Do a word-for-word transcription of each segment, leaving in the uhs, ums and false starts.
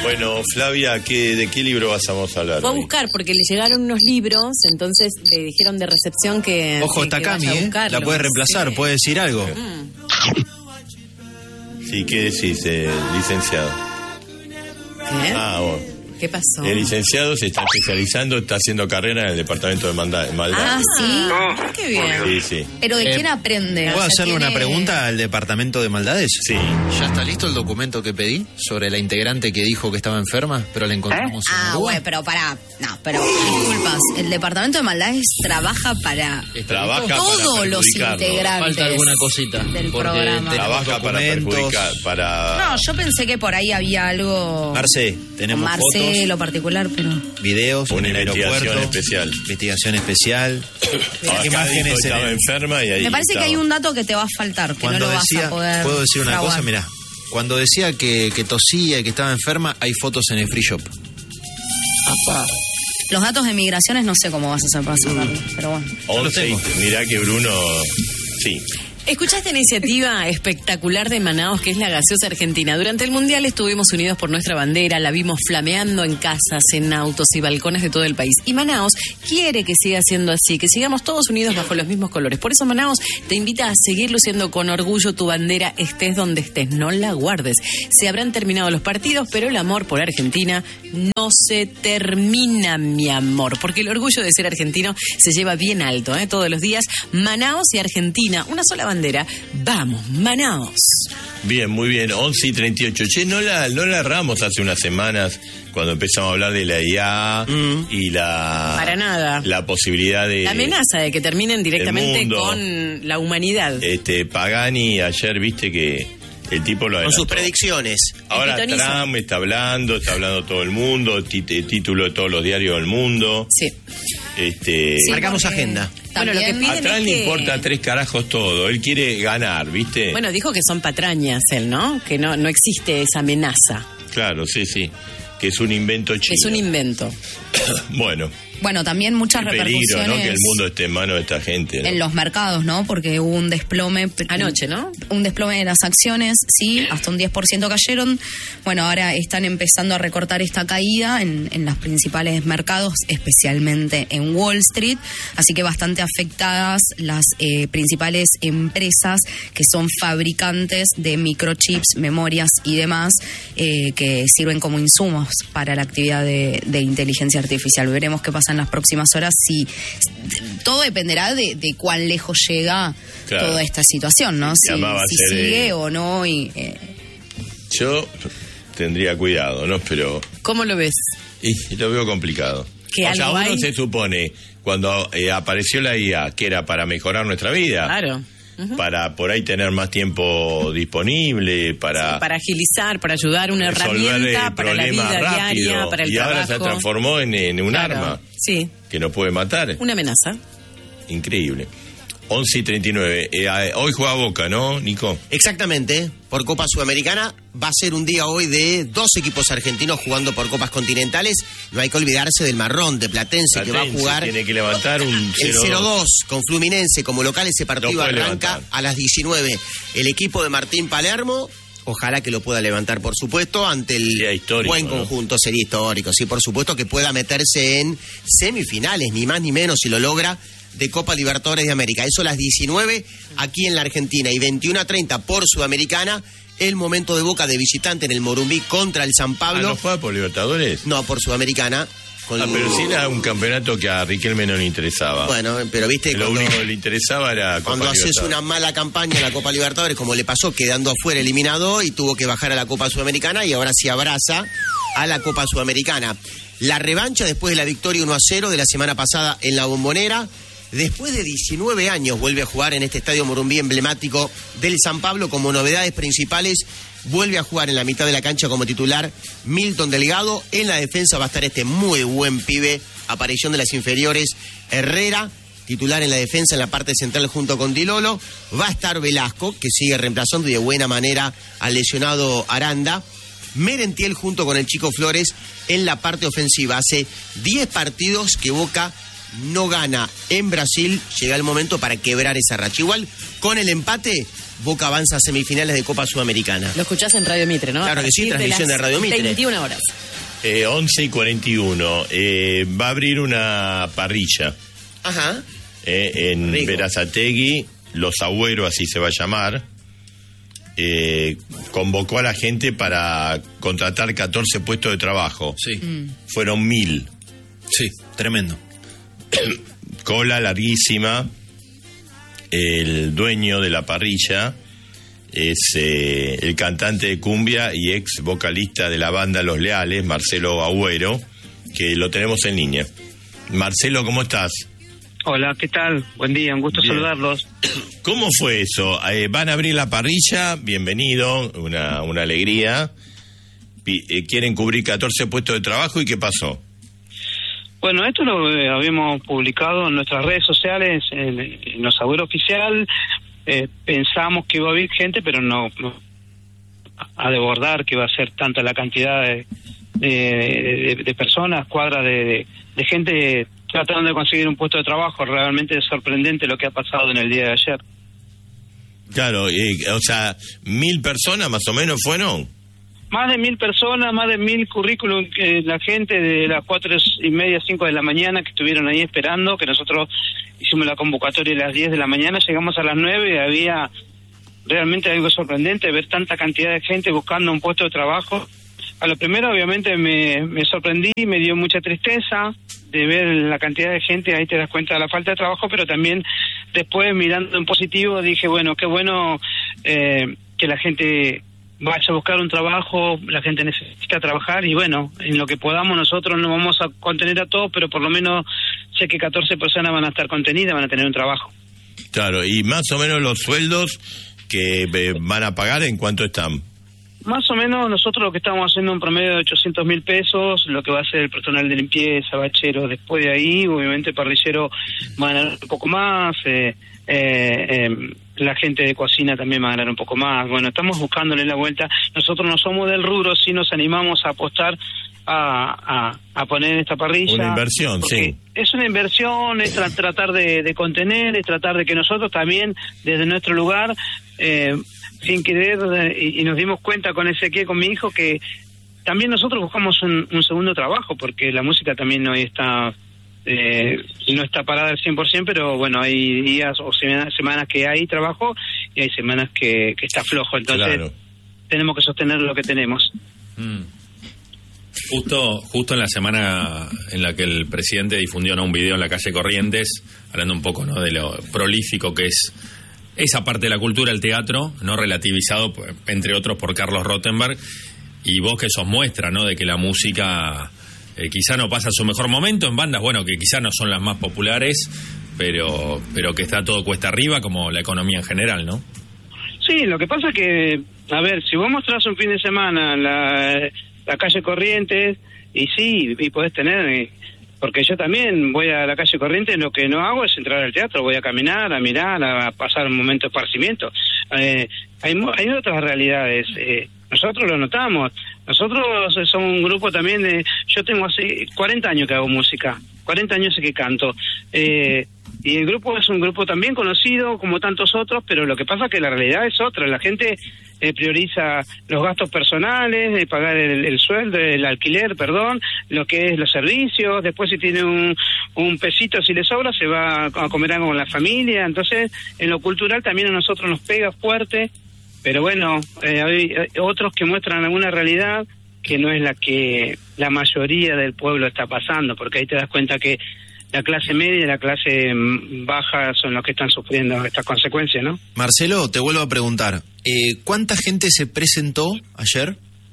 Bueno, Flavia, ¿qué, ¿de qué libro vas a vamos a hablar? Fue a hoy? buscar porque le llegaron unos libros, entonces le dijeron de recepción que. Ojo, que, Takami, que vaya a ¿eh? buscarlo. La puede reemplazar, sí. puede decir algo. Mm. Sí, ¿qué decís, eh, licenciado? ¿Qué? Ah, bueno. ¿Qué pasó? El licenciado se está especializando, está haciendo carrera en el departamento de manda- maldad. Ah, sí. Ah, Qué bien. Sí, sí. Pero ¿de Eh, quién aprende? ¿Puedo O sea, hacerle una tiene- pregunta al departamento de maldades? Sí. ¿Ya está listo el documento que pedí sobre la integrante que dijo que estaba enferma, pero la encontramos en Ah, Uruguay? bueno, pero pará. No, pero disculpas. El departamento de maldades trabaja para Trabaja para todos los perjudicarnos. integrantes Falta alguna cosita, del porque programa. tenemos Trabaja para documentos. perjudicar, para... No, yo pensé que por ahí había algo. Marce, tenemos Marcelo fotos, particular, pero. videos, Una en el investigación aeropuerto, especial. investigación especial. Acá imágenes dijo que en estaba el- enferma y ahí Me parece estaba. que hay un dato que te va a faltar, que Cuando no lo vas decía, a poder. puedo decir una fraguar. cosa, mirá, cuando decía que, que tosía y que estaba enferma, hay fotos en el free shop. Los datos de migraciones no sé cómo vas a hacer para sacarlos, pero bueno. once, tengo. mirá que Bruno... Sí. ¿Escuchaste iniciativa espectacular de Manaos, que es la gaseosa argentina? Durante el Mundial estuvimos unidos por nuestra bandera, la vimos flameando en casas, en autos y balcones de todo el país. Y Manaos quiere que siga siendo así, que sigamos todos unidos bajo los mismos colores. Por eso Manaos te invita a seguir luciendo con orgullo tu bandera, estés donde estés, no la guardes. Se habrán terminado los partidos, pero el amor por Argentina no se termina, mi amor, porque el orgullo de ser argentino se lleva bien alto, ¿eh? Todos los días. Manaos y Argentina, una sola bandera. Vamos, Manaos. Bien, muy bien, once y treinta y ocho. Che, no la, no la erramos hace unas semanas cuando empezamos a hablar de la I A Mm. y la... Para nada. La posibilidad de... La amenaza de que terminen directamente mundo. con la humanidad. Este, Pagani ayer, viste que el tipo lo Con sus adelantó. predicciones. Ahora pitonizo. Trump está hablando, está hablando todo el mundo, tit- título de todos los diarios del mundo. Sí. Este, Sí, Marcamos porque agenda. Bueno, lo que también- piden a Trump es le que- importa tres carajos todo, él quiere ganar, ¿viste? Bueno, dijo que son patrañas él, ¿no? Que no, no existe esa amenaza. Claro, sí, sí, que es un invento chino. Es un invento. Bueno, Bueno, también muchas el peligro, repercusiones ¿no? Que el mundo esté en manos de esta gente, ¿no? en los mercados, ¿no? Porque hubo un desplome. Anoche, ¿no? Un desplome de las acciones, sí, hasta un diez por ciento cayeron. Bueno, ahora están empezando a recortar esta caída en, en los principales mercados, especialmente en Wall Street. Así que bastante afectadas las eh, principales empresas que son fabricantes de microchips, memorias y demás, eh, que sirven como insumos para la actividad de, de inteligencia artificial. Veremos qué pasa en las próximas horas. Si todo dependerá de, de cuán lejos llega Claro. toda esta situación, ¿no? Si, Llamaba a si ser, sigue eh, o no. Y, eh, Yo tendría cuidado, ¿no? Pero ¿Cómo lo ves? y, y lo veo complicado. Que o sea, algo uno hay. se supone, cuando eh, apareció la I A, que era para mejorar nuestra vida, Claro. Ujú. para por ahí tener más tiempo disponible, para... Sí, para agilizar, para ayudar, una resolver herramienta el para la problema vida rápido, diaria, para el y trabajo. ahora se transformó en, en un Claro. arma Sí, que nos puede matar. una amenaza. Increíble. once y treinta y nueve. Eh, eh, hoy juega Boca, ¿no, Nico? Exactamente, por Copa Sudamericana. Va a ser un día hoy de dos equipos argentinos jugando por Copas Continentales. No hay que olvidarse del Marrón, de Platense, que va a Platense jugar tiene que levantar un el cero cero dos. dos con Fluminense como local. Ese partido Lo puede arranca levantar. a las diecinueve. El equipo de Martín Palermo, ojalá que lo pueda levantar, por supuesto, ante el Sería histórico, buen ¿no? conjunto. Sería histórico, sí, por supuesto, que pueda meterse en semifinales, ni más ni menos, si lo logra, de Copa Libertadores de América. Eso a las diecinueve aquí en la Argentina y veintiuno a treinta por Sudamericana. El momento de Boca de visitante en el Morumbí contra el San Ah, Pablo. ¿no juega por Libertadores? No, por Sudamericana. Con- Ah, pero sí era un campeonato que a Riquelme no le interesaba. Bueno, pero viste, Lo cuando, único que le interesaba era Copa cuando haces Libertadores. una mala campaña en la Copa Libertadores, como le pasó, quedando afuera eliminado y tuvo que bajar a la Copa Sudamericana y ahora se abraza a la Copa Sudamericana. La revancha después de la victoria uno a cero de la semana pasada en la Bombonera. Después de diecinueve años vuelve a jugar en este estadio Morumbí emblemático del San Pablo. Como novedades principales, vuelve a jugar en la mitad de la cancha como titular Milton Delgado. En la defensa va a estar este muy buen pibe, aparición de las inferiores, Herrera, titular en la defensa en la parte central junto con Dilolo. Va a estar Velasco, que sigue reemplazando y de buena manera al lesionado Aranda. Merentiel junto con el Chico Flores en la parte ofensiva. Hace diez partidos que Boca no gana en Brasil. Llega el momento para quebrar esa racha. Igual, con el empate, Boca avanza a semifinales de Copa Sudamericana. Lo escuchás en Radio Mitre, ¿no? Claro que sí, transmisión de, de Radio Mitre. veintiuna horas. Eh, once y cuarenta y uno. Eh, va a abrir una parrilla. Ajá. Eh, en Rico. Berazategui, Los Agüeros, así se va a llamar. Eh, convocó a la gente para contratar catorce puestos de trabajo. Sí. Mm. Fueron mil. Sí, tremendo. Cola larguísima. El dueño de la parrilla es eh, el cantante de cumbia y ex vocalista de la banda Los Leales, Marcelo Agüero, que lo tenemos en línea. Marcelo, ¿cómo estás? Hola, ¿qué tal? Buen día, un gusto Bien. saludarlos. ¿Cómo fue eso? Eh, van a abrir la parrilla, bienvenido, una, una alegría. Pi- eh, quieren cubrir catorce puestos de trabajo, ¿y qué pasó? Bueno, esto lo eh, habíamos publicado en nuestras redes sociales, en, en Los Agüeros Oficial. Eh, pensamos que iba a haber gente, pero no, no a desbordar, que iba a ser tanta la cantidad de, de, de, de personas, cuadras de, de, de gente tratando de conseguir un puesto de trabajo. Realmente es sorprendente lo que ha pasado en el día de ayer. Claro, eh, o sea, mil personas más o menos fueron. Más de mil personas, más de mil currículum, que la gente de las cuatro y media, cinco de la mañana que estuvieron ahí esperando, que nosotros hicimos la convocatoria a las diez de la mañana, llegamos a las nueve y había realmente algo sorprendente ver tanta cantidad de gente buscando un puesto de trabajo. A lo primero obviamente me, me sorprendí, me dio mucha tristeza de ver la cantidad de gente, ahí te das cuenta de la falta de trabajo, pero también después mirando en positivo dije, bueno, qué bueno eh, que la gente vaya a buscar un trabajo, la gente necesita trabajar y bueno, en lo que podamos nosotros no vamos a contener a todos, pero por lo menos sé que catorce personas van a estar contenidas, van a tener un trabajo. Claro, y más o menos los sueldos que eh, van a pagar, ¿en cuánto están? Más o menos nosotros lo que estamos haciendo un promedio de ochocientos mil pesos, lo que va a ser el personal de limpieza, bachero, después de ahí, obviamente parrillero va a ganar un poco más, eh, eh, eh, la gente de cocina también va a ganar un poco más. Bueno, estamos buscándole la vuelta. Nosotros no somos del rubro, sí nos animamos a apostar a, a, a poner en esta parrilla. Una inversión, sí. Es una inversión, es tra- tratar de, de contener, es tratar de que nosotros también, desde nuestro lugar, eh, sin querer, eh, y, y nos dimos cuenta con Ezequiel, con mi hijo, que también nosotros buscamos un, un segundo trabajo, porque la música también hoy está... Eh, no está parada al cien por ciento, pero bueno, hay días o semanas, semanas que hay trabajo y hay semanas que, que está flojo, entonces Claro. tenemos que sostener lo que tenemos. Mm. Justo, justo en la semana en la que el presidente difundió, ¿no?, un video en la calle Corrientes, hablando un poco, ¿no?, de lo prolífico que es esa parte de la cultura, el teatro, no relativizado, pues, entre otros, por Carlos Rottenberg, y vos que sos muestra, ¿no?, de que la música eh, quizá no pasa su mejor momento en bandas, bueno, que quizá no son las más populares, pero pero que está todo cuesta arriba, como la economía en general, ¿no? Sí, lo que pasa es que, a ver, si vos mostrás un fin de semana la, la calle Corrientes, y sí, y podés tener, eh, porque yo también voy a la calle Corrientes, lo que no hago es entrar al teatro, voy a caminar, a mirar, a pasar un momento de esparcimiento. Eh, hay, mu- hay otras realidades, eh, nosotros lo notamos, nosotros somos un grupo también de, yo tengo hace cuarenta años que hago música, cuarenta años que canto, eh, y el grupo es un grupo también conocido como tantos otros, pero lo que pasa es que la realidad es otra, la gente eh, prioriza los gastos personales, de pagar el, el sueldo, el alquiler, perdón, lo que es los servicios, después si tiene un, un pesito, si le sobra, se va a comer algo con la familia, entonces en lo cultural también a nosotros nos pega fuerte, pero bueno, eh, hay, hay otros que muestran alguna realidad que no es la que la mayoría del pueblo está pasando, porque ahí te das cuenta que la clase media y la clase baja son los que están sufriendo estas consecuencias, ¿no? Marcelo, te vuelvo a preguntar, eh, ¿cuánta gente se presentó ayer?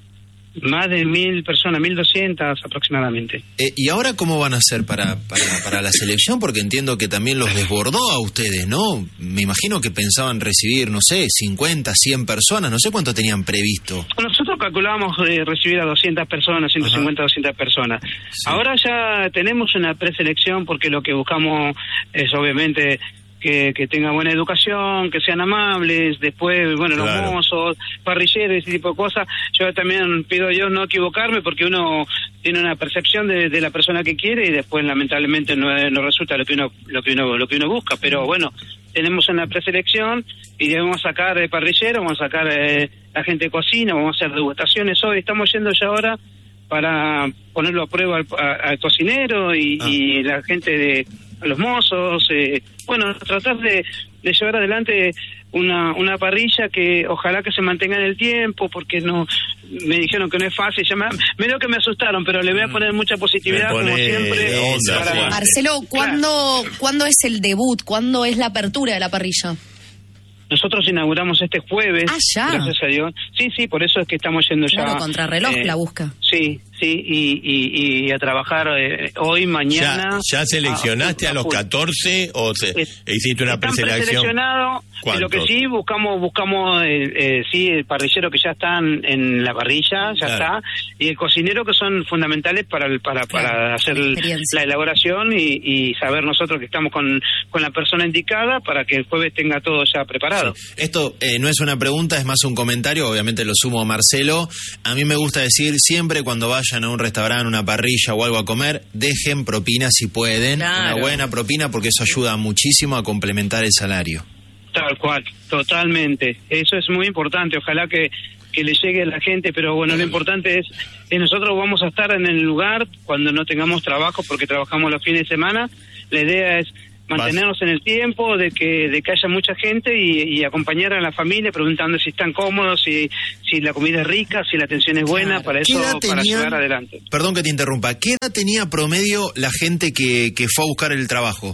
Más de mil personas, mil doscientas aproximadamente. Eh, ¿Y ahora cómo van a hacer para, para, para la selección? Porque entiendo que también los desbordó a ustedes, ¿no? Me imagino que pensaban recibir, no sé, cincuenta, cien personas, no sé cuánto tenían previsto. Nosotros calculábamos eh, recibir a doscientas personas, ciento cincuenta, doscientas personas. Sí. Ahora ya tenemos una preselección porque lo que buscamos es obviamente que, que tengan buena educación, que sean amables, después, bueno, Claro. los mozos, parrilleros, ese tipo de cosas. Yo también pido a Dios no equivocarme, porque uno tiene una percepción de, de la persona que quiere y después lamentablemente no, no resulta lo que uno lo que uno lo que uno busca. Pero bueno, tenemos una preselección y debemos sacar eh, parrilleros, vamos a sacar eh, la gente de cocina, vamos a hacer degustaciones hoy. Estamos yendo ya ahora para ponerlo a prueba al, a- al cocinero y, Ah. y la gente de a los mozos, eh, bueno, tratar de, de llevar adelante una una parrilla que ojalá que se mantenga en el tiempo, porque no me dijeron que no es fácil. Ya me, medio que me asustaron, pero le voy a poner mucha positividad, Le pone como siempre. onda, para- sí. Marcelo, ¿cuándo, ¿cuándo es el debut? ¿Cuándo es la apertura de la parrilla? Nosotros inauguramos este jueves, Ah, ya. gracias a Dios. Sí, sí, por eso es que estamos yendo ya. Claro, contrarreloj eh, la busca. Sí, sí, y, y, y a trabajar eh, hoy, ¿Ya, mañana. ya seleccionaste a, los full. catorce o se- Es- hiciste una Están preselección? preseleccionados. ¿Cuántos? Lo que sí buscamos, buscamos eh, eh, sí, el parrillero que ya están en la parrilla, ya Claro. está, y el cocinero, que son fundamentales para el- para, para Claro, hacer la el- experiencia. la elaboración y, y saber nosotros que estamos con, con la persona indicada para que el jueves tenga todo ya preparado. Esto eh, no es una pregunta, es más un comentario, obviamente lo sumo a Marcelo. A mí me gusta decir siempre cuando vayan a un restaurante, una parrilla o algo a comer, dejen propina si pueden, Claro. una buena propina, porque eso ayuda muchísimo a complementar el salario. Tal cual, totalmente. Eso es muy importante. Ojalá que, que le llegue a la gente, pero bueno, lo importante es que nosotros vamos a estar en el lugar cuando no tengamos trabajo, porque trabajamos los fines de semana. La idea es mantenernos en el tiempo, de que de que haya mucha gente y, y acompañar a la familia preguntando si están cómodos, si, si la comida es rica, si la atención es buena, Claro. para ¿Qué eso, edad para tenían? llevar adelante. Perdón que te interrumpa, ¿qué edad tenía promedio la gente que, que fue a buscar el trabajo?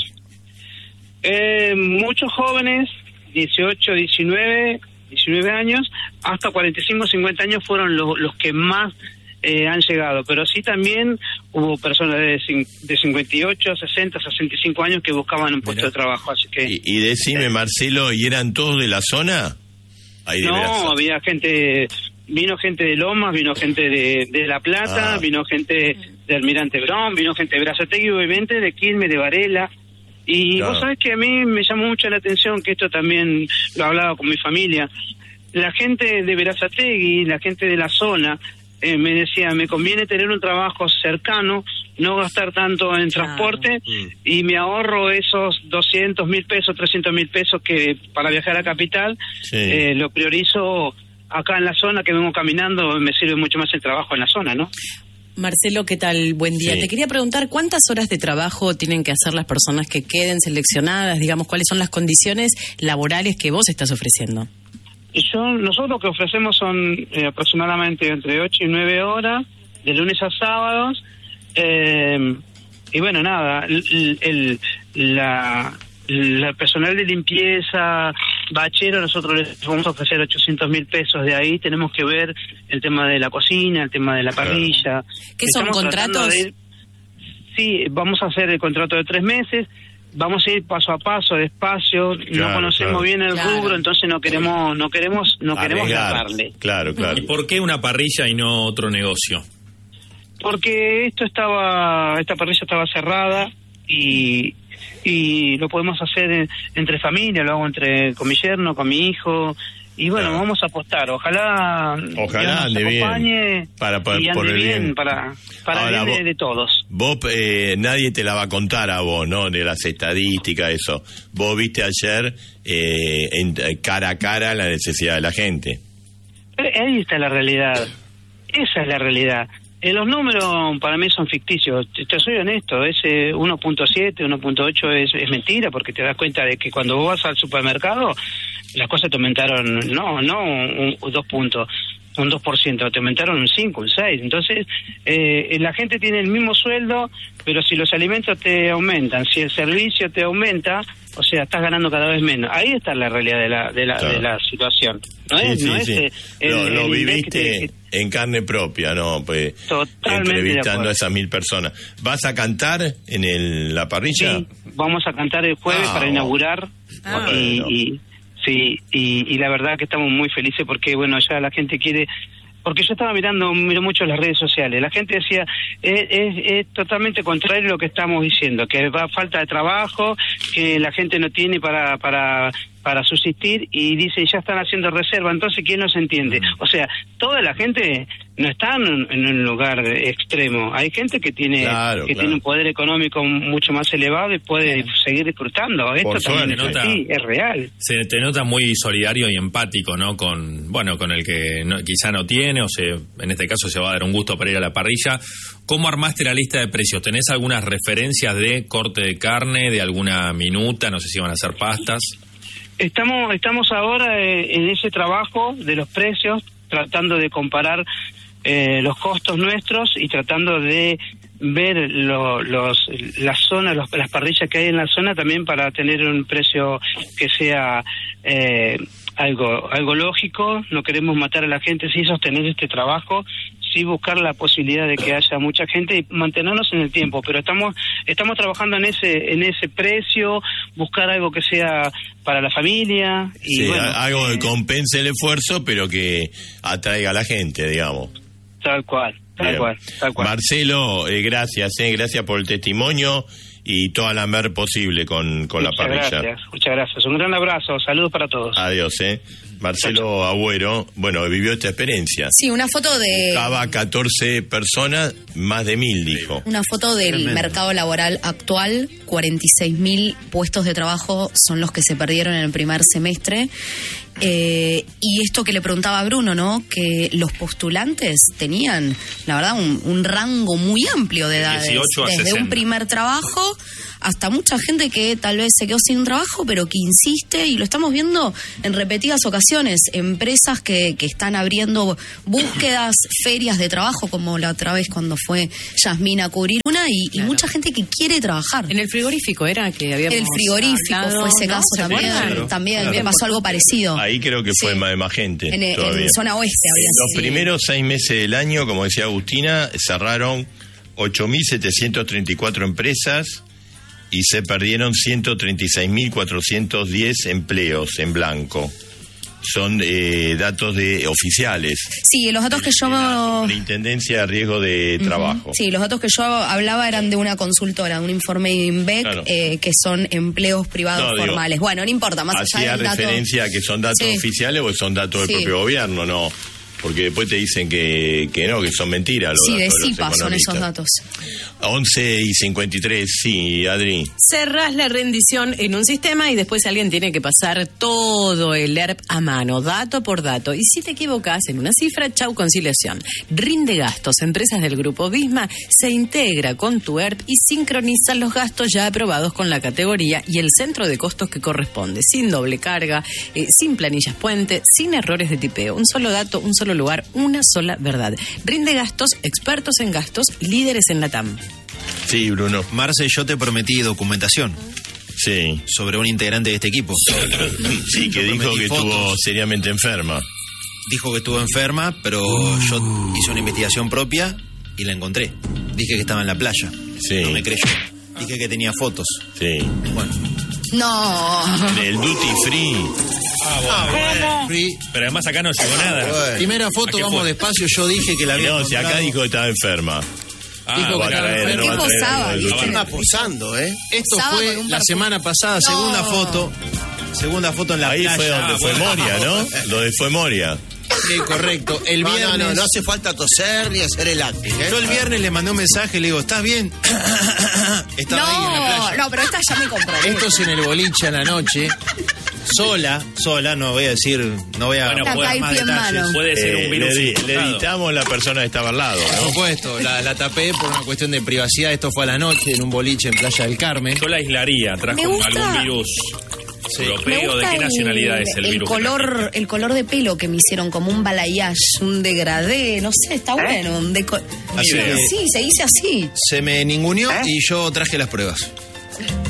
Eh, muchos jóvenes, dieciocho, diecinueve, diecinueve años, hasta cuarenta y cinco, cincuenta años fueron los, los que más eh, han llegado, pero sí también hubo personas de, cin- de cincuenta y ocho, sesenta, sesenta y cinco años que buscaban un puesto Mirá. de trabajo, así que... Y, y decime, Marcelo, ¿y eran todos de la zona? Ahí de No, Verazón. había gente, vino gente de Lomas, vino gente de, de La Plata, Ah. vino gente de Almirante Brown, vino gente de Berazategui, obviamente, de Quilmes, de Varela. Y Claro. vos sabés que a mí me llamó mucho la atención, que esto también lo hablaba con mi familia. La gente de Berazategui, la gente de la zona, eh, me decía, me conviene tener un trabajo cercano, no gastar tanto en Claro. transporte Mm. y me ahorro esos doscientos mil pesos, trescientos mil pesos que para viajar a Capital, Sí. eh, lo priorizo acá en la zona, que vengo caminando, me sirve mucho más el trabajo en la zona, ¿no? Marcelo, ¿qué tal? Buen día. Sí. Te quería preguntar cuántas horas de trabajo tienen que hacer las personas que queden seleccionadas, digamos, cuáles son las condiciones laborales que vos estás ofreciendo. Y Yo, nosotros lo que ofrecemos son eh, aproximadamente entre ocho y nueve horas, de lunes a sábados, eh, y bueno, nada, el, el- la, la personal de limpieza, bachero, nosotros les vamos a ofrecer ochocientos mil pesos. De ahí tenemos que ver el tema de la cocina, el tema de la parrilla. ¿Qué son, Estamos tratando contratos? de ir- sí, vamos a hacer el contrato de tres meses. Vamos a ir paso a paso, despacio. Claro, no conocemos claro. bien el Claro. rubro, entonces no queremos, no queremos, no queremos Arriesgar. darle. Claro, claro. ¿Y por qué una parrilla y no otro negocio? Porque esto estaba, esta parrilla estaba cerrada y y lo podemos hacer en- entre familia, lo hago entre con mi yerno, con mi hijo. Y bueno, Claro. vamos a apostar. Ojalá, Ojalá Dios nos ande bien. acompañe Para- para- y ande por el bien, bien. para, para Ahora, el bien vos- de, de todos. Vos, eh, nadie te la va a contar a vos, ¿no? De las estadísticas, eso. Vos viste ayer eh, en, eh, cara a cara la necesidad de la gente. Eh, Ahí está la realidad. Esa es la realidad. Eh, los números para mí son ficticios. Te, te soy honesto, ese uno punto siete, uno punto ocho es, es mentira, porque te das cuenta de que cuando vos vas al supermercado, las cosas te aumentaron, no, no un, un dos puntos, un dos por ciento, te aumentaron un cinco, un seis. Entonces, eh, la gente tiene el mismo sueldo, pero si los alimentos te aumentan, si el servicio te aumenta, o sea, estás ganando cada vez menos. Ahí está la realidad de la de la, Claro. de la situación. No Sí, es, sí, no es sí. eh, el- lo lo el index viviste que te- en carne propia, ¿no? Pues Totalmente de entrevistando acuerdo. a esas mil personas. ¿Vas a cantar en el, la parrilla? Sí, vamos a cantar el jueves Ah, para bueno. inaugurar Ah. y, Bueno. y- sí y, y la verdad que estamos muy felices porque bueno, ya la gente quiere porque yo estaba mirando miro mucho las redes sociales, la gente decía, es, es, es totalmente contrario a lo que estamos diciendo, que va falta de trabajo, que la gente no tiene para para para subsistir, y dice, ya están haciendo reserva, entonces ¿quién los entiende? O sea, toda la gente no está en, en un lugar extremo, hay gente que tiene claro, que claro. tiene un poder económico mucho más elevado y puede seguir disfrutando. Esto Por también suerte. es así, es real. Se te nota muy solidario y empático, ¿no? Con, bueno, con el que no, quizá no tiene, o se, en este caso se va a dar un gusto para ir a la parrilla. ¿Cómo armaste la lista de precios? ¿Tenés algunas referencias de corte de carne, de alguna minuta? No sé si van a ser pastas. Estamos estamos ahora eh, en ese trabajo de los precios, tratando de comparar eh, los costos nuestros y tratando de ver lo, los las zonas, los, las parrillas que hay en la zona también para tener un precio que sea eh, algo algo lógico. No queremos matar a la gente, sí sostener este trabajo, sí buscar la posibilidad de que haya mucha gente y mantenernos en el tiempo, pero estamos estamos trabajando en ese en ese precio, buscar algo que sea para la familia y Sí, bueno, algo que eh, compense el esfuerzo, pero que atraiga a la gente, digamos. tal cual, tal Bien. cual, tal cual. Marcelo, eh, gracias, eh, gracias por el testimonio y toda la mer posible con, con la Muchas parrilla. gracias, muchas gracias. Un gran abrazo, saludos para todos. Adiós, eh. Marcelo Agüero, bueno, vivió esta experiencia. Sí, una foto de... Buscaba catorce personas, más de mil, dijo. Una foto del Tremendo. mercado laboral actual, cuarenta y seis mil puestos de trabajo son los que se perdieron en el primer semestre. Eh, y esto que le preguntaba a Bruno, ¿no? Que los postulantes tenían, la verdad, un, un rango muy amplio de edades. dieciocho a Desde sesenta. un primer trabajo hasta mucha gente que tal vez se quedó sin trabajo, pero que insiste, y lo estamos viendo en repetidas ocasiones, empresas que, que están abriendo búsquedas, ferias de trabajo, como la otra vez cuando fue Yasmina a cubrir una, y, y Claro. mucha gente que quiere trabajar. En el frigorífico era que habíamos El frigorífico hablado, fue ese ¿no? caso ¿Se también, acuerdan? también Claro. me pasó algo parecido. Ahí creo que fue Sí. más, más gente. En, en todavía. zona oeste había Los sido. primeros seis meses del año, como decía Agustina, cerraron ocho mil setecientos treinta y cuatro empresas y se perdieron ciento treinta y seis mil cuatrocientos diez empleos en blanco. Son eh, datos de oficiales. Sí, los datos que yo... de la Superintendencia de Riesgo de Trabajo. Sí, los datos que yo hablaba eran de una consultora, de un informe de INVEC, Claro. eh, que son empleos privados No, digo, formales. Bueno, no importa, más allá Hacía del dato... referencia a que son datos Sí. oficiales o son datos Sí. del propio gobierno, no. Porque después te dicen que, que no, que son mentiras los Sí, de datos los CIPA son esos economistas. datos. once y cincuenta y tres, sí, Adri. Cerrás la rendición en un sistema y después alguien tiene que pasar todo el E R P a mano, dato por dato. Y si te equivocas en una cifra, chau conciliación. Rinde Gastos, empresas del grupo Visma, se integra con tu E R P y sincroniza los gastos ya aprobados con la categoría y el centro de costos que corresponde, sin doble carga, eh, sin planillas puente, sin errores de tipeo. Un solo dato, un solo lugar, una sola verdad. Rinde Gastos, expertos en gastos, líderes en la T A M. Sí, Bruno. Marce, yo te prometí documentación Sí. sobre un integrante de este equipo. Sí, que Yo dijo prometí que fotos. estuvo seriamente enferma. Dijo que estuvo enferma, pero yo hice una investigación propia y la encontré. Dije que estaba en la playa. Sí. No me creyó. Dije que tenía fotos. Sí. Bueno. No. El duty free. Free. Pero además acá no llegó nada. Primera ¿A foto, qué vamos fue? despacio. Yo dije que la había No, si acá encontrado. dijo que estaba enferma. Ah, Dijo No va a que claro. traer, no ¿Qué va a traer posaba, algo de- viste? Está posando, ¿eh? Esto Estaba fue con un la perfume. semana pasada, No. segunda foto. Segunda foto en la Ahí playa. fue donde Ah, fue bueno. Moria, ¿no? Donde fue Moria. Sí, correcto. El No, viernes. no, no, no hace falta toser ni hacer el acting, ¿eh? Yo el viernes le mandé un mensaje, le digo, ¿estás bien? Estaba ahí en la No, playa. no, pero esta ya me compró. Esto es en el boliche a la noche. Sola, sola, no voy a decir, no voy a Bueno, dar puede- más Pie en detalles. mano. Puede ser Eh, un virus le, di- le infectado. editamos la persona que estaba al lado, Por ¿no? supuesto, la, la tapé por una cuestión de privacidad. Esto fue a la noche en un boliche en Playa del Carmen. Yo la aislaría, trajo Me gusta- algún virus Me europeo. ¿De gusta qué el- nacionalidad es el, el virus? que color, el color de pelo que me hicieron, como un balayage, un degradé, no sé, está bueno. Un deco- Así sí, que- sí, se dice así. Se me ninguneó y yo traje las pruebas.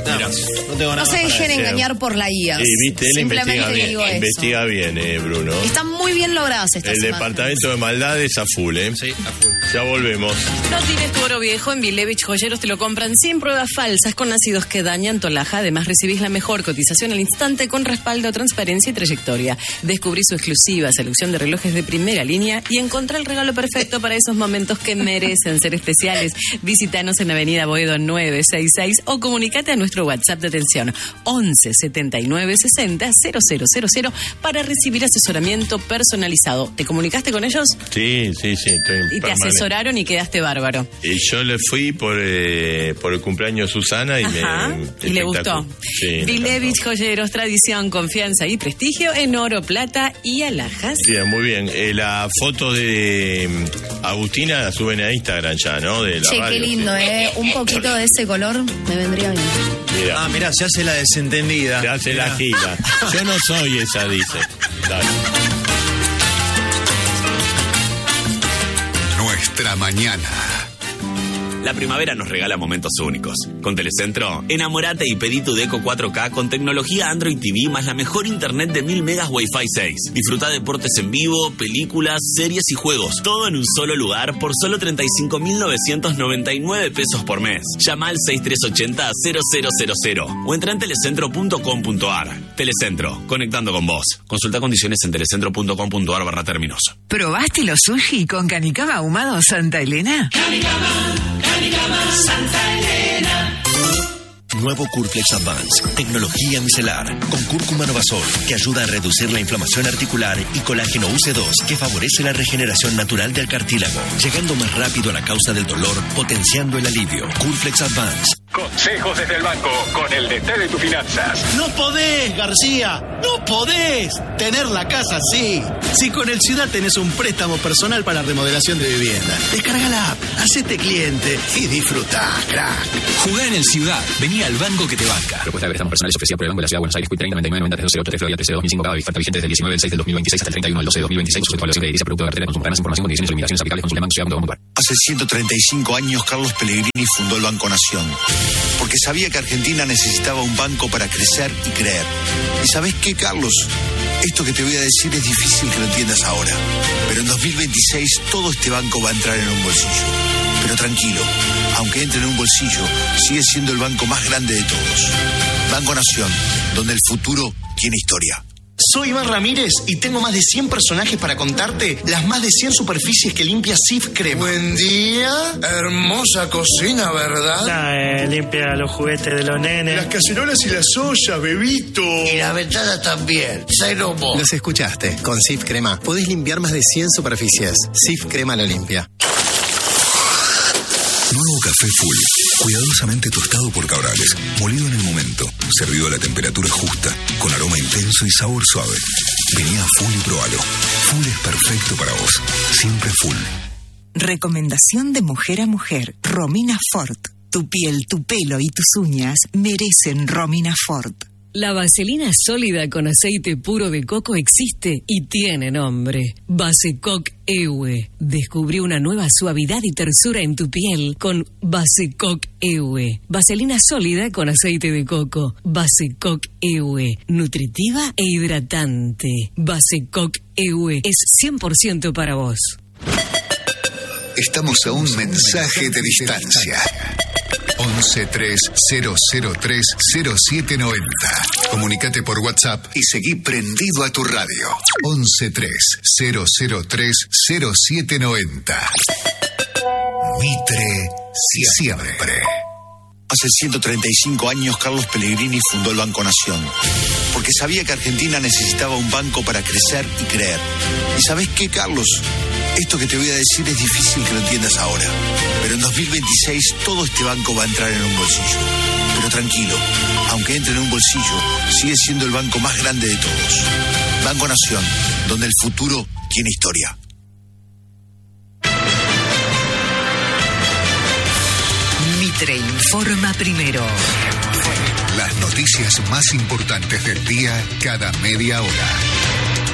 Nada más. No tengo nada No se más para dejen decir. engañar por la I A. Sí, viste, él Simplemente investiga bien, digo eso. investiga bien, eh, Bruno. Están muy bien logradas estas El imágenes. departamento de maldades a full, ¿eh? Sí, a full. Ya volvemos. No tires tu oro viejo, en Vilevich Joyeros te lo compran sin pruebas falsas con ácidos que dañan tu alhaja. Además recibís la mejor cotización al instante con respaldo, transparencia y trayectoria. Descubrí su exclusiva selección de relojes de primera línea y encontrá el regalo perfecto para esos momentos que merecen ser especiales. Visítanos en Avenida Boedo nueve sesenta y seis o comunicate a nuestro WhatsApp de atención once setenta y nueve sesenta cero cero cero cero para recibir asesoramiento personalizado. ¿Te comunicaste con ellos? Sí, sí, sí. Estoy en Y te permanente. asesoraron y quedaste bárbaro. Y yo le fui por, eh, por el cumpleaños de Susana y Ajá, me... y le gustó. Sí, me Vilevich encantó. Joyeros, tradición, confianza y prestigio en oro, plata y alhajas. Sí, muy bien. Eh, la foto de mm, Agustina la suben a Instagram ya, ¿no? De la Che, radio, qué lindo, sí. ¿eh? Un poquito de ese color me vendría bien. Mira, Ah, mirá, se hace la desentendida. se hace la Mirá. gira. Yo no soy esa, dice. Dale. Nuestra mañana. La primavera nos regala momentos únicos. Con Telecentro, enamorate y pedí tu Deco cuatro K con tecnología Android T V más la mejor internet de mil megas Wi-Fi seis. Disfruta deportes en vivo, películas, series y juegos. Todo en un solo lugar por solo treinta y cinco mil novecientos noventa y nueve pesos por mes. Llama al seis tres ocho cero cero cero cero cero o entra en telecentro punto com punto ar. Telecentro, conectando con vos. Consulta condiciones en telecentro punto com punto ar barra términos. ¿Probaste los sushi con canicama ahumado Santa Elena? Nuevo Curflex Advance, tecnología micelar, con cúrcuma novasol, que ayuda a reducir la inflamación articular, y colágeno U C dos, que favorece la regeneración natural del cartílago, llegando más rápido a la causa del dolor, potenciando el alivio. Curflex Advance. Consejos desde el banco, con el D T de tus finanzas. No podés, García, no podés tener la casa así. Si con el Ciudad tenés un préstamo personal para remodelación de vivienda, descarga la app, hacete cliente y disfrutá, crack. Jugá en el Ciudad, vení al banco que te banca. Propuesta de préstamos personales ofrecida por el Banco de la Ciudad de Buenos Aires, treinta noventa y nueve noventa tres cero tres Florida trece dos mil cinco, cada oferta vigente desde el diecinueve del seis del dos mil veintiséis hasta el treinta y uno del doce del dos mil veintiséis, sujeto a evaluación de edilicia, producto de cartera de consumo. Ganas, información, condiciones y limitaciones aplicables. Consulta banco ciudad punto com punto ar. Hace ciento treinta y cinco años Carlos Pellegrini fundó el Banco Nación, porque sabía que Argentina necesitaba un banco para crecer y creer. ¿Y sabés qué, Carlos? Esto que te voy a decir es difícil que lo entiendas ahora, pero en dos mil veintiséis todo este banco va a entrar en un bolsillo. Pero tranquilo, aunque entre en un bolsillo, sigue siendo el banco más grande de todos. Banco Nación, donde el futuro tiene historia. Soy Iván Ramírez y tengo más de cien personajes para contarte las más de cien superficies que limpia Sif Crema. Buen día, hermosa cocina, ¿verdad? Nah, eh, limpia los juguetes de los nenes. Las cacerolas y las ollas, bebito. Y la ventana también. Cero mo. Los escuchaste. Con Sif Crema podés limpiar más de cien superficies. Sif Crema lo limpia. Nuevo café Full, cuidadosamente tostado por Cabrales, molido en el momento, servido a la temperatura justa, con aroma intenso y sabor suave. Vení a Full y probalo. Full es perfecto para vos, siempre Full. Recomendación de mujer a mujer. Romina Ford. Tu piel, tu pelo y tus uñas merecen Romina Ford. La vaselina sólida con aceite puro de coco existe y tiene nombre. Vasecoc Ewe. Descubrí una nueva suavidad y tersura en tu piel con Vasecoc Ewe. Vaselina sólida con aceite de coco. Vasecoc Ewe. Nutritiva e hidratante. Vasecoc Ewe es cien por ciento para vos. Estamos a un mensaje de distancia. once tres cero cero tres cero siete noventa. Comunicate por WhatsApp y seguí prendido a tu radio. once tres cero cero tres cero siete noventa. Mitre siempre. Hace ciento treinta y cinco años Carlos Pellegrini fundó el Banco Nación, porque sabía que Argentina necesitaba un banco para crecer y creer. ¿Y sabés qué, Carlos? Esto que te voy a decir es difícil que lo entiendas ahora, pero en dos mil veintiséis todo este banco va a entrar en un bolsillo. Pero tranquilo, aunque entre en un bolsillo, sigue siendo el banco más grande de todos. Banco Nación, donde el futuro tiene historia. Mitre informa primero. Las noticias más importantes del día cada media hora.